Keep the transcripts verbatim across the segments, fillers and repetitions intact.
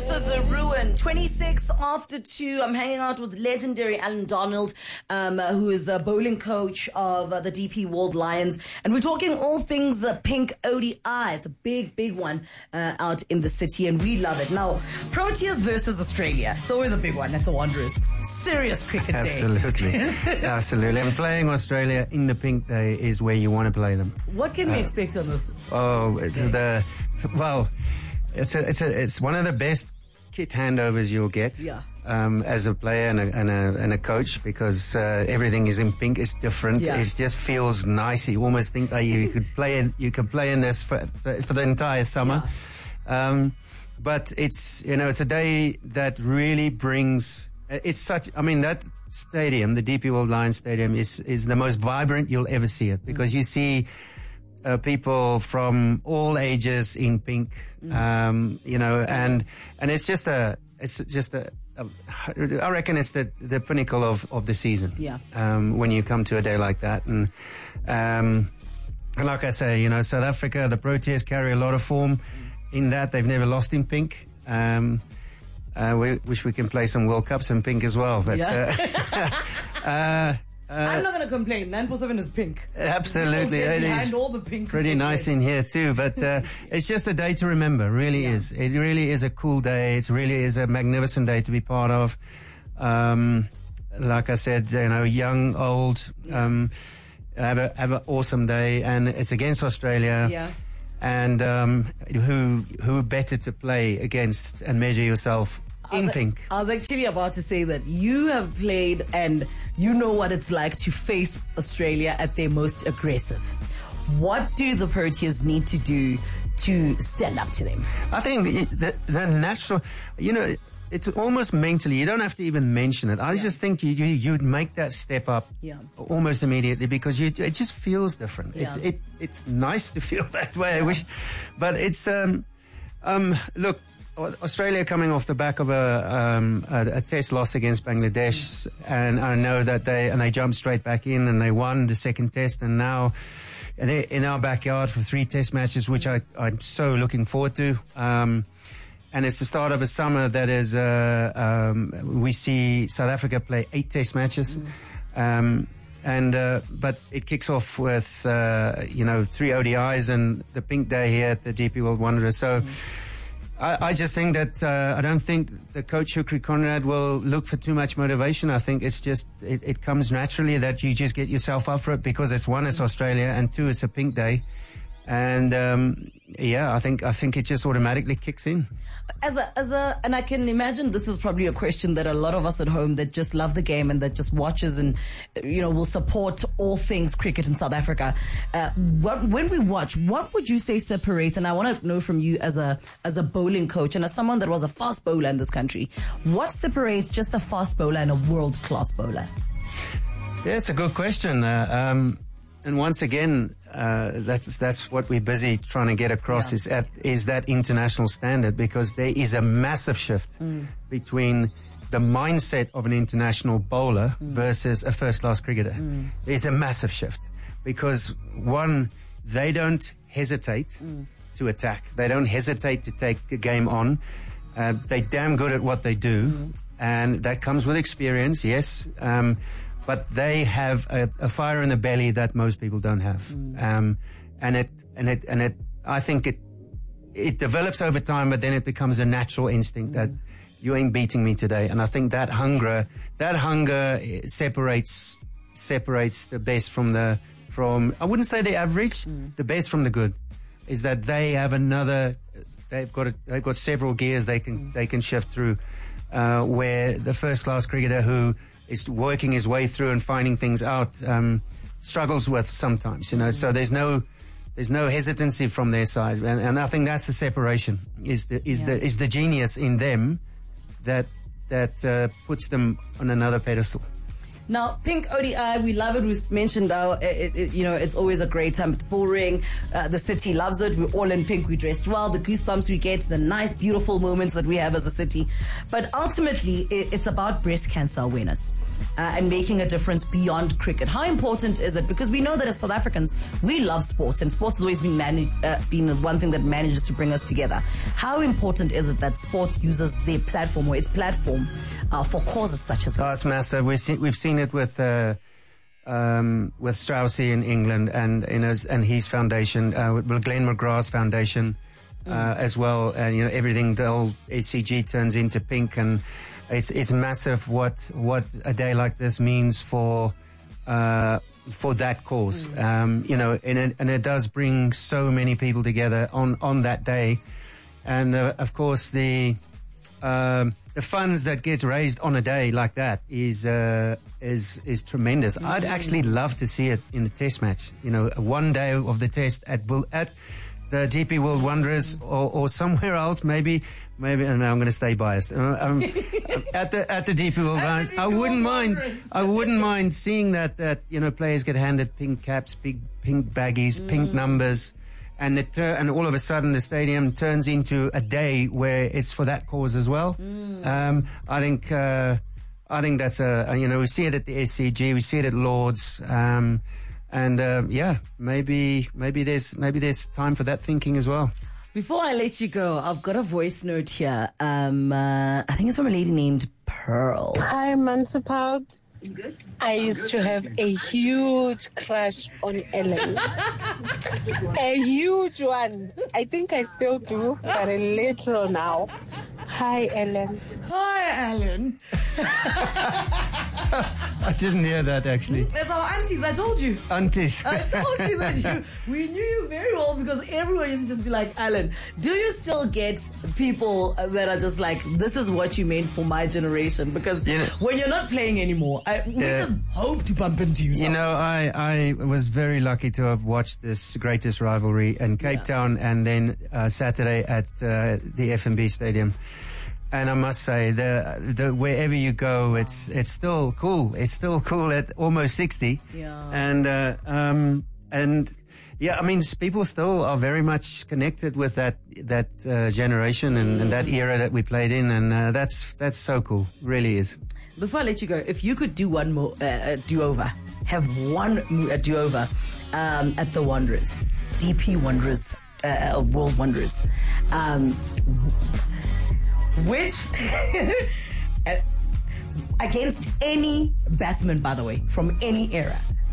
This is a ruin. twenty-six after two. I'm hanging out with legendary Alan Donald, um, uh, who is the bowling coach of uh, the D P World Lions. And we're talking all things uh, Pink O D I. It's a big, big one uh, out in the city, and we love it. Now, Proteas versus Australia. It's always a big one at the Wanderers. Serious cricket day. Absolutely. Absolutely. And playing Australia in the Pink Day is where you want to play them. What can we uh, expect on this? Oh, it's the, well, it's a, it's a, it's one of the best kit handovers you'll get. Yeah. Um, as a player and a, and a, and a coach, because uh, everything is in pink. It's different. Yeah. It just feels nice. You almost think that you could play in, you could play in this for, for, for the entire summer. Yeah. Um, but it's, you know, it's a day that really brings, it's such, I mean, that stadium, the D P World Lions Stadium is, is the most vibrant you'll ever see it, because mm. you see Uh, people from all ages in pink, mm. um, you know, and and it's just a, it's just a, a I reckon it's the the pinnacle of of the season. Yeah. Um, when you come to a day like that, and um, and like I say, you know, South Africa, the Proteas carry a lot of form in that they've never lost in pink. Um, uh, we wish we can play some World Cups in pink as well, but. Yeah. Uh, uh, Uh, I'm not going to complain. nine four seven is pink. Absolutely. It behind is all the pink. pretty nice in here too, but uh, it's just a day to remember. Really yeah. is. It really is a cool day. It really is a magnificent day to be part of. Um, like I said, you know, young, old, um, have a have an awesome day, and it's against Australia. Yeah. And um, who who better to play against and measure yourself in I was, pink? I was actually about to say that you have played and you know what it's like to face Australia at their most aggressive. What do the Proteas need to do to stand up to them? I think the, the natural, you know, it's almost mentally, you don't have to even mention it. I yeah. just think you, you, you'd make that step up yeah. almost immediately, because you, it just feels different. Yeah. It, it, it's nice to feel that way, yeah. I wish, but it's, um, um, look, Australia coming off the back of a, um, a, a test loss against Bangladesh, and I know that they and they jumped straight back in and they won the second test, and now they're in our backyard for three test matches, which I, I'm so looking forward to. Um, and it's the start of a summer that is, uh, um, we see South Africa play eight test matches. Mm. Um, and, uh, but it kicks off with, uh, you know, three O D Is and the Pink Day here at the D P World Wanderers. So, mm. I, I just think that uh, I don't think the coach Shukri Conrad will look for too much motivation. I think it's just it, it comes naturally that you just get yourself up for it, because it's one, it's Australia, and two, it's a Pink Day, and um, yeah, I think I think it just automatically kicks in. As a as a and I can imagine this is probably a question that a lot of us at home that just love the game and that just watches and you know will support all things cricket in South Africa. Uh, what, when we watch, what would you say separates? And I want to know from you as a as a bowling coach and as someone that was a fast bowler in this country, what separates just a fast bowler and a world class bowler? Yeah, it's a good question. Uh, um, And once again, uh, that's that's what we're busy trying to get across yeah. is at, is that international standard, because there is a massive shift mm. between the mindset of an international bowler mm. versus a first-class cricketer. Mm. There's a massive shift, because one, they don't hesitate mm. to attack. They don't hesitate to take the game on. Uh, they're damn good at what they do, mm. and that comes with experience, yes. Um, But they have a, a fire in the belly that most people don't have, mm. um, and it and it and it. I think it it develops over time, but then it becomes a natural instinct mm. that you ain't beating me today. And I think that hunger, that hunger separates separates the best from the from. I wouldn't say the average, mm. the best from the good, is that they have another. They've got a, they've got several gears they can mm. they can shift through, uh, where the first class cricketer who is working his way through and finding things out, um, struggles with sometimes, you know. Mm-hmm. So there's no, there's no hesitancy from their side, and, and I think that's the separation. Is the is yeah. the is the genius in them that that uh, puts them on another pedestal. Now, Pink O D I, we love it. We mentioned, though, it, it, you know, it's always a great time at the Bull Ring. Uh, the city loves it. We're all in pink. We dressed well. The goosebumps we get, the nice, beautiful moments that we have as a city. But ultimately, it, it's about breast cancer awareness uh, and making a difference beyond cricket. How important is it? Because we know that as South Africans, we love sports, and sports has always been managed, uh, been the one thing that manages to bring us together. How important is it that sports uses their platform or its platform uh, for causes such as this? Oh, it's massive. We've seen, we've seen it with uh, um, with Straussy in England, and you know, and his foundation, uh, with Glenn McGrath's foundation uh, mm. as well. And you know, everything, the whole A C G turns into pink, and it's it's massive what what a day like this means for uh, for that cause. Mm. Um, you know, and it, and it does bring so many people together on on that day, and uh, of course the. Um, The funds that gets raised on a day like that is uh, is is tremendous. Mm-hmm. I'd actually love to see it in the Test match. You know, one day of the Test at Bull, at the D P World Wanderers or, or somewhere else. Maybe maybe. And I'm going to stay biased. Um, at the at the D P World Wanderers, I wouldn't mind. I wouldn't mind seeing that that you know players get handed pink caps, big pink baggies, mm. pink numbers. And, the ter- and all of a sudden the stadium turns into a day where it's for that cause as well. Mm. Um, I think uh, I think that's a, you know, we see it at the S C G, we see it at Lords, um, and uh, yeah, maybe maybe there's maybe there's time for that thinking as well. Before I let you go, I've got a voice note here. Um, uh, I think it's from a lady named Pearl. Hi, Mansipal. I used to have a huge crush on Ellen. A huge one. I think I still do, but a little now. Hi, Ellen. Hi, Ellen. I didn't hear that, actually. It's our aunties, I told you. Aunties. I told you that you, we knew you very well because everyone used to just be like, Alan, do you still get people that are just like, this is what you meant for my generation? Because you know, when you're not playing anymore, I, we yeah. just hope to bump into you. You know, I, I was very lucky to have watched this greatest rivalry in Cape yeah. Town and then uh, Saturday at uh, the F N B Stadium. And I must say, the the wherever you go, it's it's still cool. It's still cool at almost sixty. Yeah. And uh, um and yeah, I mean, people still are very much connected with that that uh, generation and, mm. and that era that we played in, and uh, that's that's so cool. Really is. Before I let you go, if you could do one more uh, do over, have one uh, do over um, at the Wanderers, D P Wanderers, uh, World Wanderers. Um, Which, against any batsman, by the way, from any era,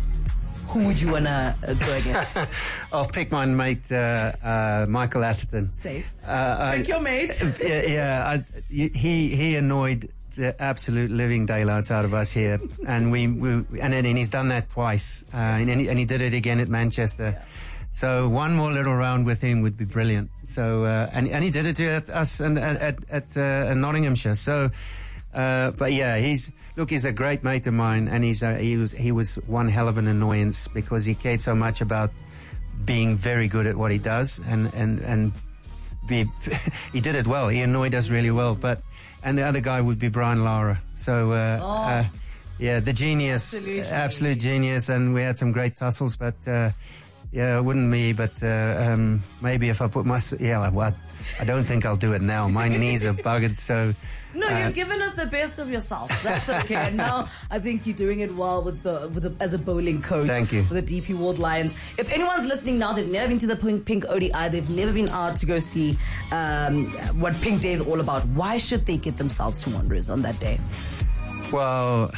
who would you want to uh, go against? I'll pick my mate, uh, uh, Michael Atherton. Safe. Uh, pick I, your mate. Yeah, yeah I, he he annoyed the absolute living daylights out of us here, and we, we and, and he's done that twice, uh, and, he, and he did it again at Manchester. Yeah. So one more little round with him would be brilliant. So uh, and and he did it to at us and at at, at uh, Nottinghamshire. So, uh, but yeah, he's look, he's a great mate of mine, and he's uh, he was he was one hell of an annoyance because he cared so much about being very good at what he does, and and and be he did it well. He annoyed us really well. But and the other guy would be Brian Lara. So. Uh, oh. uh, yeah, the genius, Absolutely. absolute genius, and we had some great tussles, but. Uh, Yeah, it wouldn't me, but uh, um, maybe if I put my... Yeah, well, I don't think I'll do it now. My knees are buggered, so... No, uh, you've given us the best of yourself. That's okay. And now I think you're doing it well with the, with the as a bowling coach. Thank you. For the D P World Lions. If anyone's listening now, they've never been to the Pink, Pink O D I, they've never been out to go see um, what Pink Day is all about, why should they get themselves to Wanderers on that day? Well...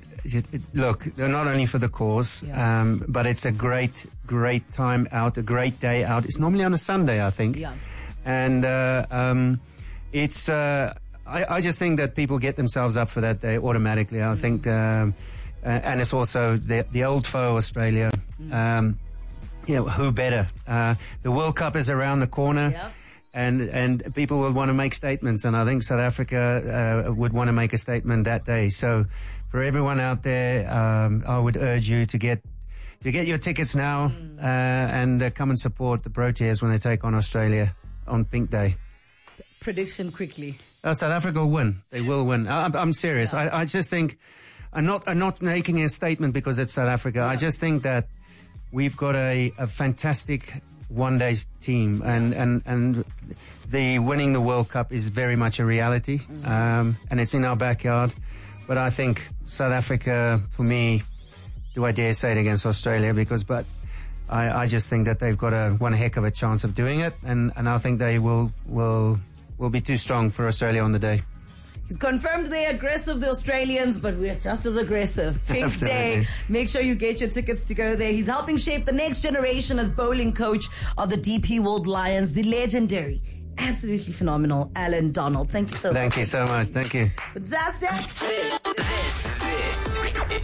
Look, not only for the cause, yeah. um, but it's a great, great time out, a great day out. It's normally on a Sunday, I think. Yeah. And uh, um, it's, uh, I, I just think that people get themselves up for that day automatically. I mm. think, um, uh, and it's also the, the old foe, Australia. Mm. Um, you know, who better? Uh, the World Cup is around the corner. Yeah. And and people will want to make statements, and I think South Africa uh, would want to make a statement that day. So, for everyone out there, um, I would urge you to get to get your tickets now mm. uh, and uh, come and support the Proteas when they take on Australia on Pink Day. Prediction quickly. Uh, South Africa will win. They will win. I, I'm serious. Yeah. I, I just think. I'm not, I'm not making a statement because it's South Africa. Yeah. I just think that we've got a, a fantastic one-day team, and, and, and the winning the World Cup is very much a reality, mm-hmm. um, and it's in our backyard. But I think South Africa, for me, do I dare say it against Australia? Because, but I, I just think that they've got a one heck of a chance of doing it, and, and I think they will will will be too strong for Australia on the day. He's confirmed they're aggressive, the Australians, but we're just as aggressive. Big day. Make sure you get your tickets to go there. He's helping shape the next generation as bowling coach of the D P World Lions, the legendary, absolutely phenomenal Alan Donald. Thank you so Thank much. Thank you so much. Thank you. Fantastic. This, this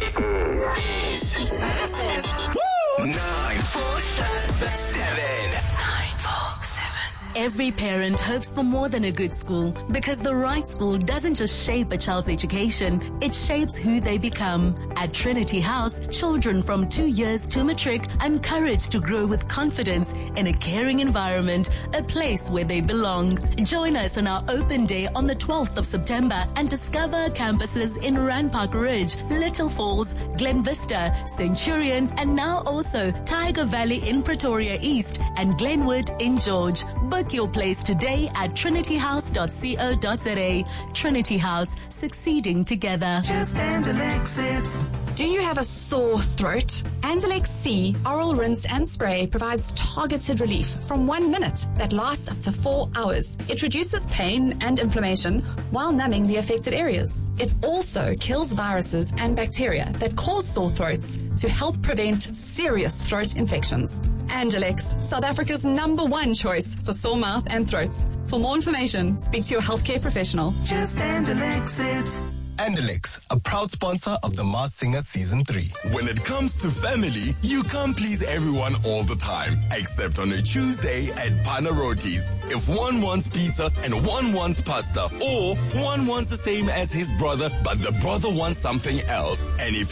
is, this is nine four seven. nine four seven. Every parent hopes for more than a good school, because the right school doesn't just shape a child's education, it shapes who they become. At Trinity House, children from two years to matric are encouraged to grow with confidence in a caring environment, a place where they belong. Join us on our open day on the twelfth of September and discover campuses in Randpark Ridge, Little Falls, Glen Vista, Centurion, and now also Tiger Valley in Pretoria East and Glenwood in George. Book your place today at trinity house dot co dot za. Trinity House, succeeding together. Just Andalex it. Do you have a sore throat? Andalex C Oral Rinse and Spray provides targeted relief from one minute that lasts up to four hours. It reduces pain and inflammation while numbing the affected areas. It also kills viruses and bacteria that cause sore throats to help prevent serious throat infections. Andalex, South Africa's number one choice for sore mouth and throats. For more information, speak to your healthcare professional. Just Andalex it. Andalex, a proud sponsor of The Masked Singer Season three. When it comes to family, you can't please everyone all the time, except on a Tuesday at Panarotis. If one wants pizza and one wants pasta, or one wants the same as his brother, but the brother wants something else, and if